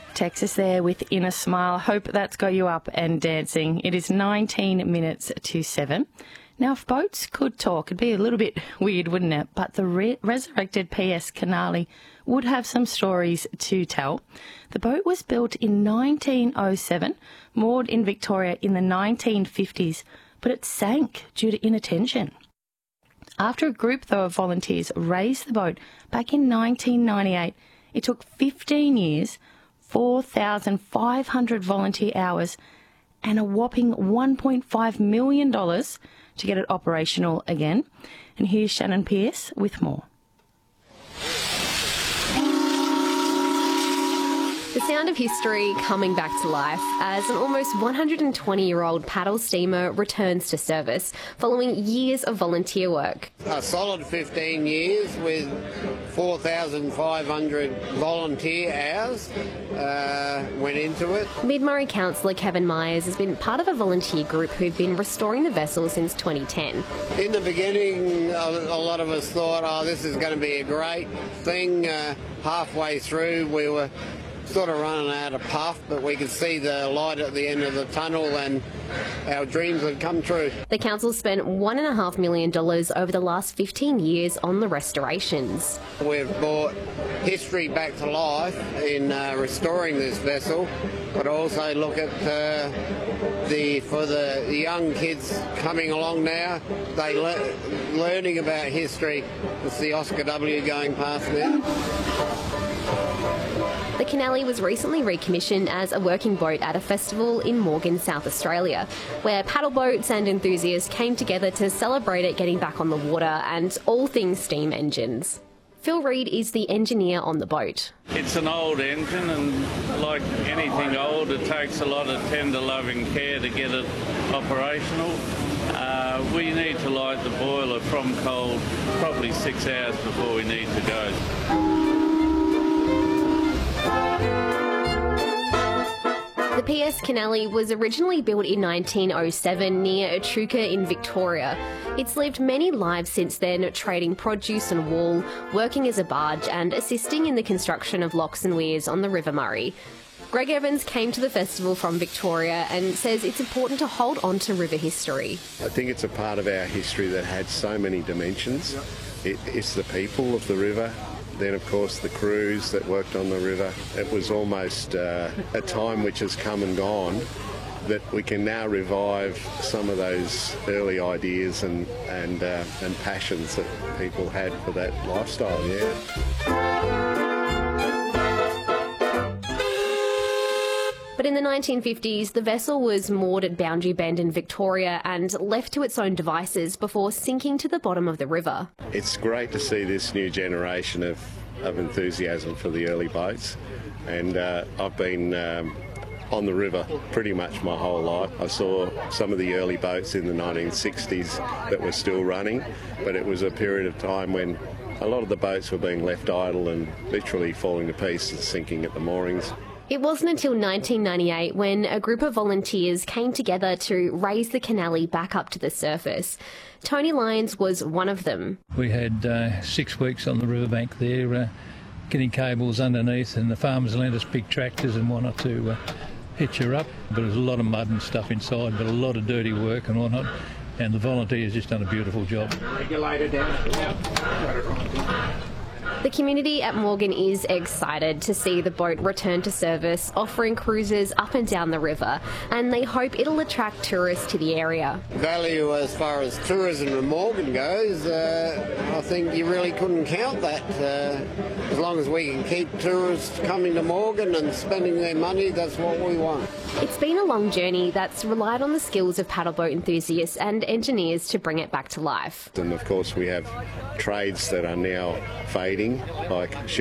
Texas there with Inner Smile. Hope that's got you up and dancing. It is 19 minutes to 7. Now, if boats could talk, it'd be a little bit weird, wouldn't it? But the resurrected PS Canali would have some stories to tell. The boat was built in 1907, moored in Victoria in the 1950s, but it sank due to inattention. After a group, though, of volunteers raised the boat back in 1998, it took 15 years, 4,500 volunteer hours, and a whopping $1.5 million to get it operational again. And here's Shannon Pearce with more. The sound of history coming back to life as an almost 120-year-old paddle steamer returns to service following years of volunteer work. A solid 15 years with 4,500 volunteer hours went into it. Mid-Murray councillor Kevin Myers has been part of a volunteer group who've been restoring the vessel since 2010. In the beginning, a lot of us thought, this is going to be a great thing. Halfway through, we were sort of running out of puff, but we could see the light at the end of the tunnel and our dreams had come true. The council spent $1.5 million over the last 15 years on the restorations. We've brought history back to life in restoring this vessel, but also look at for the young kids coming along now, they learning about history. It's the Oscar W going past now. The Canali was recently recommissioned as a working boat at a festival in Morgan, South Australia, where paddle boats and enthusiasts came together to celebrate it getting back on the water and all things steam engines. Phil Reid is the engineer on the boat. It's an old engine, and like anything old, it takes a lot of tender loving care to get it operational. We need to light the boiler from cold probably 6 hours before we need to go. The PS Canali was originally built in 1907 near Echuca in Victoria. It's lived many lives since then, trading produce and wool, working as a barge and assisting in the construction of locks and weirs on the River Murray. Greg Evans came to the festival from Victoria and says it's important to hold on to river history. I think it's a part of our history that had so many dimensions. It's the people of the river. Then, of course, the crews that worked on the river. It was almost a time which has come and gone, that we can now revive some of those early ideas and passions that people had for that lifestyle, But in the 1950s, the vessel was moored at Boundary Bend in Victoria and left to its own devices before sinking to the bottom of the river. It's great to see this new generation of enthusiasm for the early boats, and I've been on the river pretty much my whole life. I saw some of the early boats in the 1960s that were still running, but it was a period of time when a lot of the boats were being left idle and literally falling to pieces, sinking at the moorings. It wasn't until 1998 when a group of volunteers came together to raise the Canali back up to the surface. Tony Lyons was one of them. We had 6 weeks on the riverbank there, getting cables underneath, and the farmers lent us big tractors and whatnot to hitch her up. But there was a lot of mud and stuff inside, but a lot of dirty work and whatnot, and the volunteers just done a beautiful job. Regulator down. The community at Morgan is excited to see the boat return to service, offering cruises up and down the river, and they hope it'll attract tourists to the area. Value as far as tourism in Morgan goes, I think you really couldn't count that. As long as we can keep tourists coming to Morgan and spending their money, that's what we want. It's been a long journey that's relied on the skills of paddleboat enthusiasts and engineers to bring it back to life. And of course we have trades that are now fading, like